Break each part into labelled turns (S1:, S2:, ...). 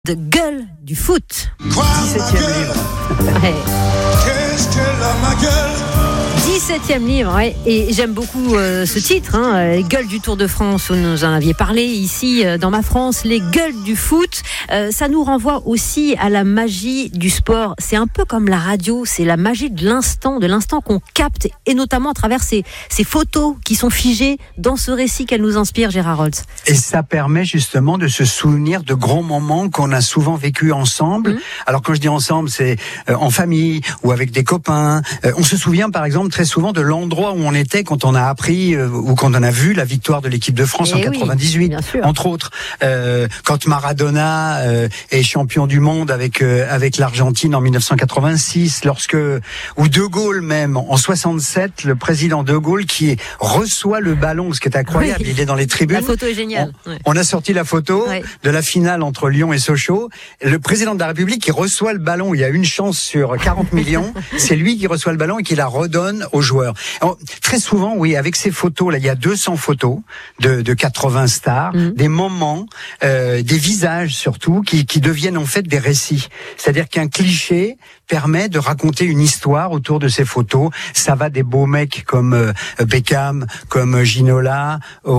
S1: de gueule du foot.
S2: 17e livre.
S1: Ouais.
S2: Qu'est-ce qu'elle a ma gueule?
S1: 17e livre, ouais. Et j'aime beaucoup ce titre, les gueules du Tour de France, vous nous en aviez parlé ici dans Ma France, les gueules du foot. Ça nous renvoie aussi à la magie du sport. C'est un peu comme la radio, c'est la magie de l'instant qu'on capte, et notamment à travers ces photos qui sont figées dans ce récit qu'elle nous inspire, Gérard Holtz.
S3: Et ça permet justement de se souvenir de grands moments qu'on a souvent vécu ensemble. Alors quand je dis ensemble, c'est en famille ou avec des copains. On se souvient par exemple très souvent de l'endroit où on était quand on a appris ou quand on a vu la victoire de l'équipe de France en 98, entre autres. Quand Maradona est champion du monde avec l'Argentine en 1986, ou De Gaulle même en 67, le président De Gaulle qui reçoit le ballon, ce qui est incroyable, il est dans les tribunes.
S1: La photo est géniale.
S3: On a sorti la photo de la finale entre Lyon et Sochaux. Le président de la République qui reçoit le ballon, il y a une chance sur 40 millions, c'est lui qui reçoit le ballon et qui la redonne aux joueurs. Alors, très souvent, oui, avec ces photos, là, il y a 200 photos de 80 stars, des moments, des visages surtout, qui deviennent en fait des récits. C'est-à-dire qu'un cliché permet de raconter une histoire autour de ces photos. Ça va des beaux mecs comme Beckham, comme Ginola,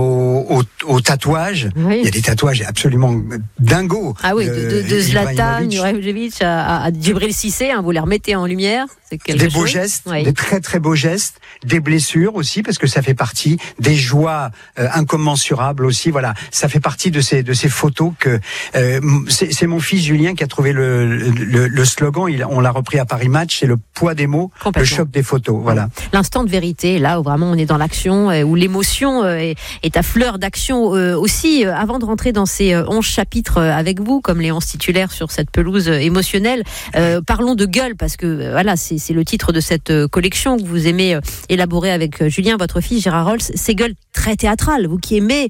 S3: au tatouage. Oui. Il y a des tatouages absolument dingos.
S1: Ah oui, de Zlatan, Ibrahimovic à Djibril Cissé, vous les remettez en lumière.
S3: Des beaux gestes, des très très beaux gestes, des blessures aussi, parce que ça fait partie des joies incommensurables aussi. Voilà, ça fait partie de ces photos que c'est mon fils Julien qui a trouvé le slogan. On l'a repris à Paris Match, c'est le poids des mots, le choc des photos. Voilà. L'instant
S1: de vérité, là où vraiment on est dans l'action, où l'émotion est à fleur d'action aussi. Avant de rentrer dans ces 11 chapitres avec vous, comme les 11 titulaires sur cette pelouse émotionnelle, parlons de gueule, parce que voilà, c'est le titre de cette collection que vous aimez élaborer avec Julien, votre fils Gérard Holtz. Ces gueules très théâtrales, vous qui aimez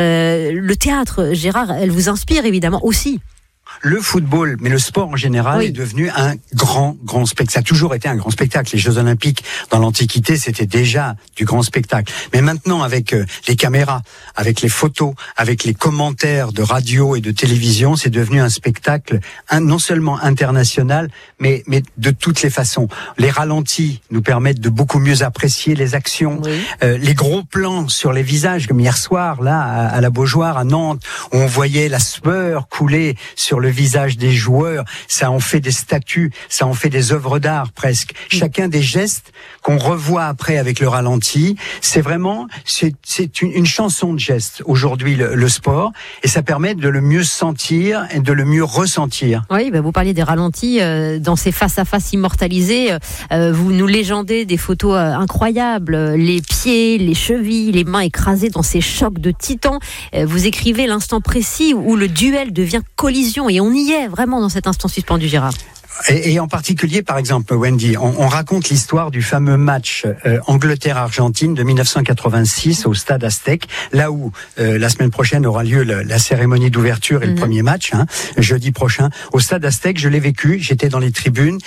S1: le théâtre, Gérard, elle vous inspire évidemment aussi.
S3: Le football, mais le sport en général, est devenu un grand spectacle. Ça a toujours été un grand spectacle. Les Jeux Olympiques, dans l'Antiquité, c'était déjà du grand spectacle. Mais maintenant, avec les caméras, avec les photos, avec les commentaires de radio et de télévision, c'est devenu un spectacle non seulement international, mais de toutes les façons. Les ralentis nous permettent de beaucoup mieux apprécier les actions. Les gros plans sur les visages, comme hier soir, là, à la Beaujoire, à Nantes, où on voyait la sueur couler sur le visage des joueurs, ça en fait des statues, ça en fait des œuvres d'art presque. Chacun des gestes qu'on revoit après avec le ralenti, c'est une chanson de gestes aujourd'hui le sport, et ça permet de le mieux sentir et de le mieux ressentir.
S1: Oui, vous parliez des ralentis dans ces face-à-face immortalisés, vous nous légendez des photos incroyables, les pieds, les chevilles, les mains écrasées dans ces chocs de titans. Vous écrivez l'instant précis où le duel devient collision, et on y est vraiment dans cet instant suspendu, Gérard.
S3: Et en particulier, par exemple, Wendy, on raconte l'histoire du fameux match Angleterre-Argentine de 1986 au stade Aztec, là où la semaine prochaine aura lieu la cérémonie d'ouverture et le premier match, jeudi prochain, au stade Aztec. Je l'ai vécu, j'étais dans les tribunes.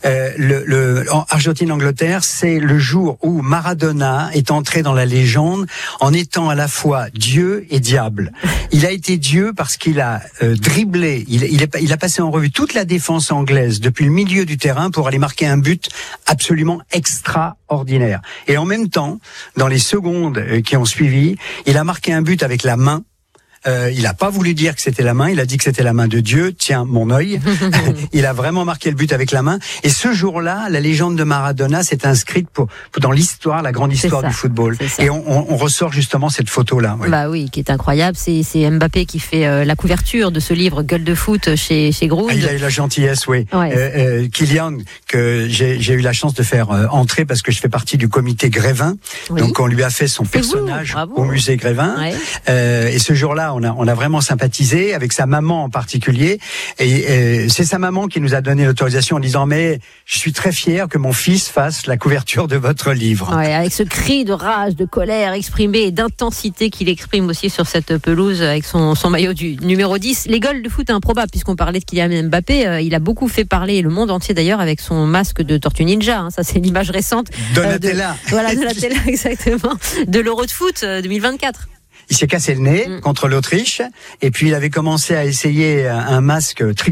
S3: Argentine-Angleterre, c'est le jour où Maradona est entré dans la légende en étant à la fois Dieu et diable. Il a été Dieu parce qu'il a dribblé, il a passé en revue toute la défense anglaise depuis le milieu du terrain pour aller marquer un but absolument extraordinaire. Et en même temps, dans les secondes qui ont suivi, il a marqué un but avec la main. Il n'a pas voulu dire que c'était la main, il a dit que c'était la main de Dieu. Tiens, mon œil. Il a vraiment marqué le but avec la main. Et ce jour-là, la légende de Maradona s'est inscrite dans l'histoire, la grande histoire du football. Et on ressort justement cette photo-là. Oui.
S1: Bah oui, qui est incroyable. C'est Mbappé qui fait la couverture de ce livre Gueule de foot chez Ground.
S3: Il a eu la gentillesse, oui. Kylian, que j'ai eu la chance de faire entrer parce que je fais partie du comité Grévin. Donc on lui a fait son personnage au musée Grévin. Et ce jour-là, on a vraiment sympathisé avec sa maman en particulier, et c'est sa maman qui nous a donné l'autorisation en disant: mais je suis très fier que mon fils fasse la couverture de votre livre.
S1: Avec ce cri de rage, de colère exprimé et d'intensité qu'il exprime aussi sur cette pelouse avec son maillot du numéro 10. Les goals de foot improbables, puisqu'on parlait de Kylian Mbappé, il a beaucoup fait parler le monde entier d'ailleurs avec son masque de Tortue Ninja, ça c'est l'image récente
S3: Donatella.
S1: Donatella exactement, de l'Euro de foot 2024.
S3: Il s'est cassé le nez contre l'Autriche, et puis il avait commencé à essayer un masque